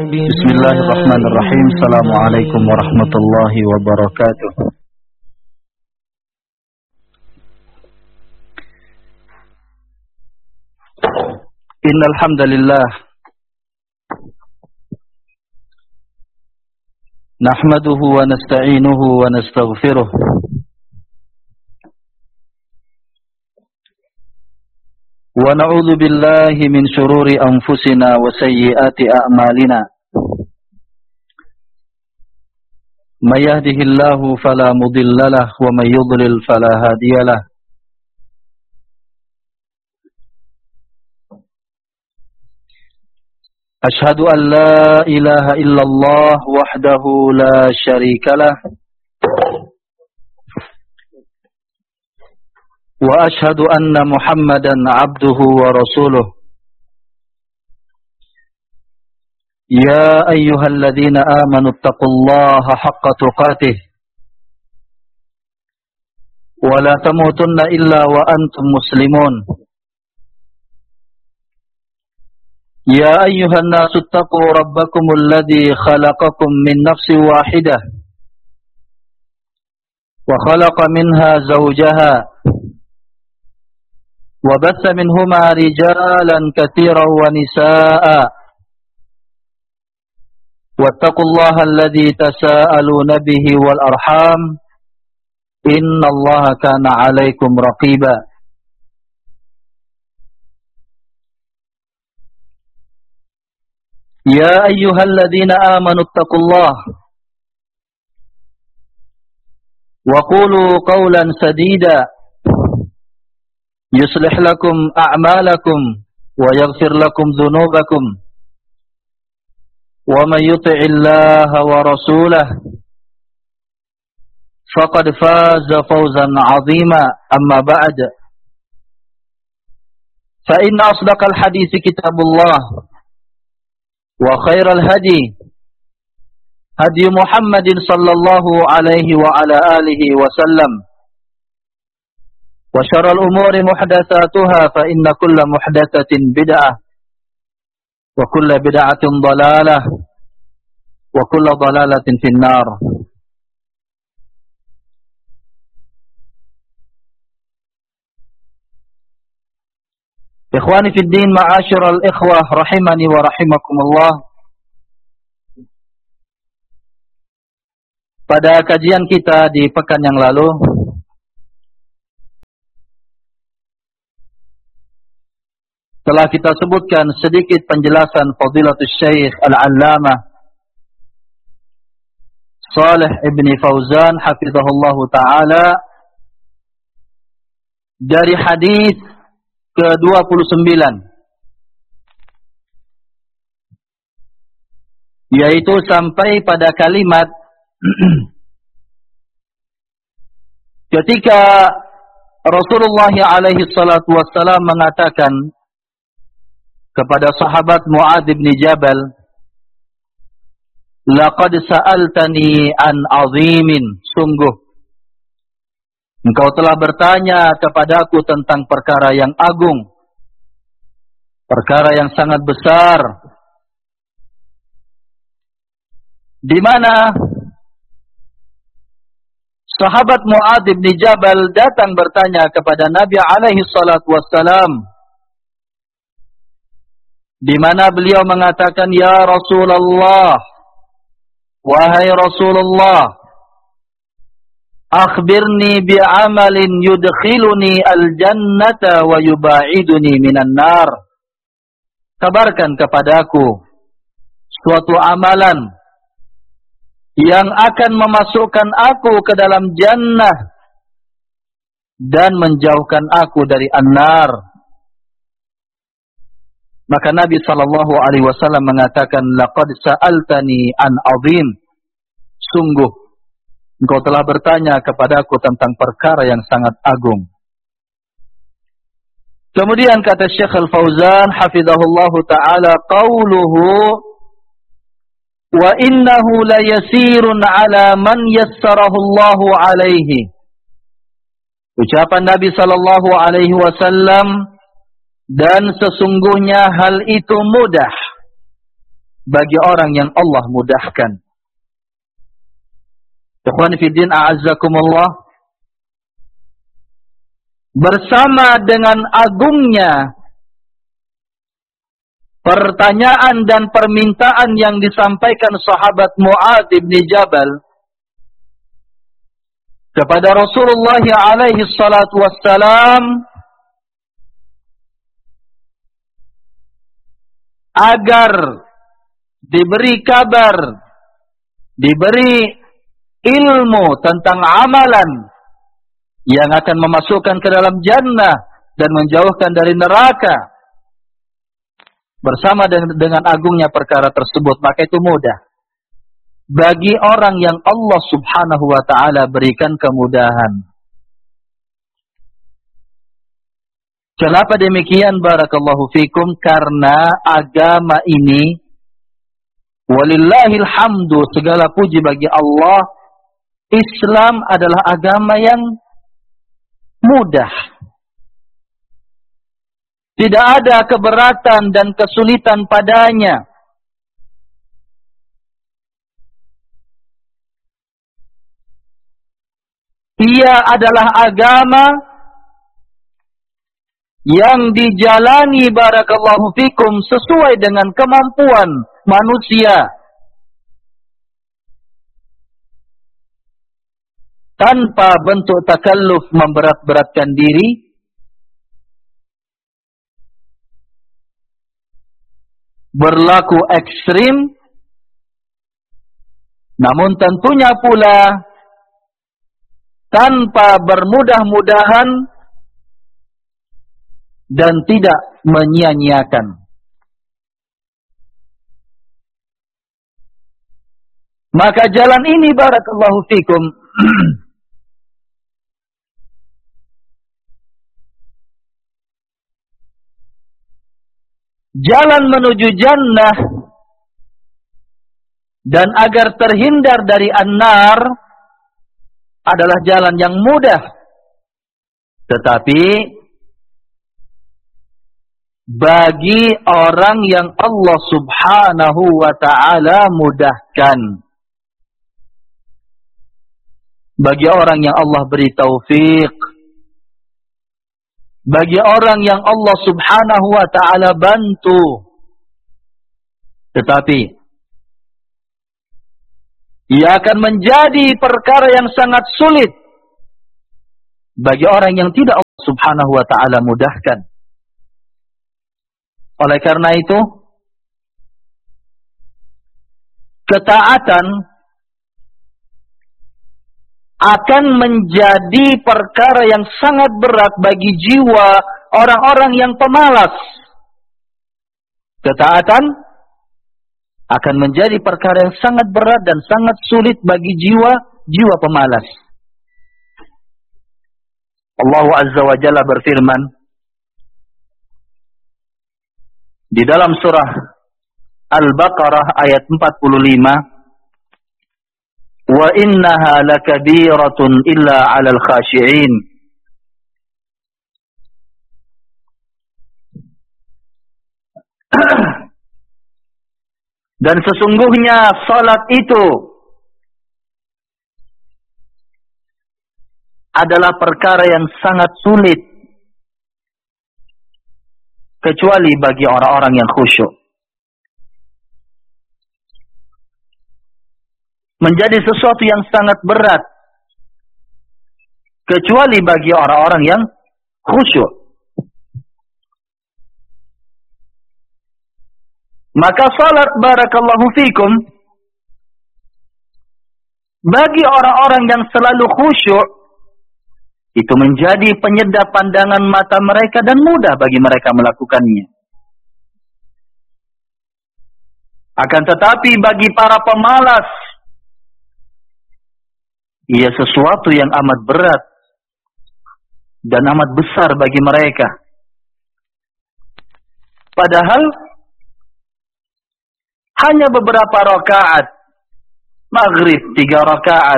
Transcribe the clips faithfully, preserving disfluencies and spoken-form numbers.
Bismillahirrahmanirrahim. Assalamualaikum warahmatullahi wabarakatuh. Innal hamdalillah nahmaduhu wa nasta'inuhu wa nastaghfiruh wa na'udzu billahi min shururi anfusina wa sayyiati a'malina. May yahdihillahu fala mudhillalah wa may yudlil fala hadiyalah. Ashhadu an la ilaha illallah wahdahu la syarikalah wa ashhadu anna Muhammadan abduhu wa rasuluh. Ya ayyuhalladzina amanu taqullaha haqqa tuqatih wa la tamutunna illa wa antum muslimun. Ya ayyuhan nasu taqu rabbakumul ladzi khalaqakum min nafsin wahidah wa khalaqa minha zawjaha wa batha minhuma rijalan katsiran wa nisaa'a wattaqullaha alladzi tasaaluna bihi wal arham innallaha kana 'alaikum raqiba. Ya ayyuhalladzina amanu taqullaha wa qulu qawlan sadida yuslih lakum a'malakum wa yaghfir lakum dhunubakum wa may yuti'illaha wa rasulahu faqad faza fawzan 'azima. Amma ba'd, fa inna asdaqal hadithi kitabullah wa khairal hadi hadi Muhammadin sallallahu alaihi wa ala alihi wa sallam. Wa syarrul umuri muhdatsatuha fa inna kulla muhdatsatin bid'ah wa kulla bid'atin dhalalah wa kulla dhalalatin finnar. Ikhwani fid din, ma'asyiral ikhwah rahimani wa rahimakumullah. Pada kajian kita di pekan yang lalu, telah kita sebutkan sedikit penjelasan Fadilatul Syekh Al-Allamah Shalih Ibn Fauzan hafizahullahu ta'ala dari hadis ke dua puluh sembilan, yaitu sampai pada kalimat ketika Rasulullah alaihi salatu wassalam mengatakan kepada sahabat Mu'adz bin Jabal, laqad sa'altani an azimin, sungguh engkau telah bertanya kepadaku tentang perkara yang agung, perkara yang sangat besar, di mana sahabat Mu'adz bin Jabal datang bertanya kepada Nabi alaihi salatu wassalam, di mana beliau mengatakan, ya Rasulullah, wahai Rasulullah, akhbirni bi'amalin yudkhiluni al-jannata wa yuba'iduni minan nar. Kabarkan kepadaku suatu amalan yang akan memasukkan aku ke dalam jannah dan menjauhkan aku dari an-nar. Maka Nabi sallallahu alaihi wasallam mengatakan, laqad sa'altani an azim, sungguh engkau telah bertanya kepadaku tentang perkara yang sangat agung. Kemudian kata Syekh Al-Fauzan hafizahullahu ta'ala, qauluhu wa innahu la yasirun ala man yassarahu Allahu alaihi. Ucapan Nabi sallallahu alaihi wasallam, dan sesungguhnya hal itu mudah bagi orang yang Allah mudahkan. Ikhwani fi din, a'azzakumullah. Bersama dengan agungnya pertanyaan dan permintaan yang disampaikan sahabat Mu'adz bin Jabal kepada Rasulullah alaihi salatu wassalam agar diberi kabar, diberi ilmu tentang amalan yang akan memasukkan ke dalam jannah dan menjauhkan dari neraka. Bersama dengan, dengan agungnya perkara tersebut, maka itu mudah bagi orang yang Allah subhanahu wa ta'ala berikan kemudahan. Kenapa demikian? Barakallahu fikum. Karena agama ini, walillahil hamdu, segala puji bagi Allah, Islam adalah agama yang mudah. Tidak ada keberatan dan kesulitan padanya. Ia adalah agama yang dijalani, barakallahu fikum, sesuai dengan kemampuan manusia, tanpa bentuk takalluf, memberat-beratkan diri, berlaku ekstrim, namun tentunya pula tanpa bermudah-mudahan dan tidak menyia-nyiakan. Maka jalan ini, barakallahu fikum, jalan menuju jannah dan agar terhindar dari an-nar adalah jalan yang mudah. Tetapi bagi orang yang Allah subhanahu wa ta'ala mudahkan, bagi orang yang Allah beri taufik, bagi orang yang Allah subhanahu wa ta'ala bantu, tetapi ia akan menjadi perkara yang sangat sulit bagi orang yang tidak Allah subhanahu wa ta'ala mudahkan. Oleh karena itu, ketaatan akan menjadi perkara yang sangat berat bagi jiwa orang-orang yang pemalas. Ketaatan akan menjadi perkara yang sangat berat dan sangat sulit bagi jiwa-jiwa pemalas. Allah Azza wa Jalla berfirman di dalam surah Al-Baqarah ayat empat puluh lima, wa innaha lakabiratun illa 'alal khashi'in. Dan sesungguhnya salat itu adalah perkara yang sangat sulit kecuali bagi orang-orang yang khusyuk. Menjadi sesuatu yang sangat berat kecuali bagi orang-orang yang khusyuk. Maka salat, barakallahu fikum, bagi orang-orang yang selalu khusyuk, itu menjadi penyedap pandangan mata mereka dan mudah bagi mereka melakukannya. Akan tetapi bagi para pemalas, ia sesuatu yang amat berat dan amat besar bagi mereka. Padahal hanya beberapa rakaat, maghrib tiga rakaat,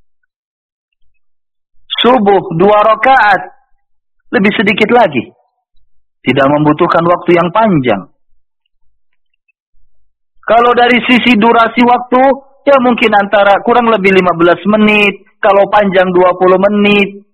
subuh dua rakaat, lebih sedikit lagi, tidak membutuhkan waktu yang panjang. Kalau dari sisi durasi waktu, ya mungkin antara kurang lebih lima belas menit, kalau panjang dua puluh menit.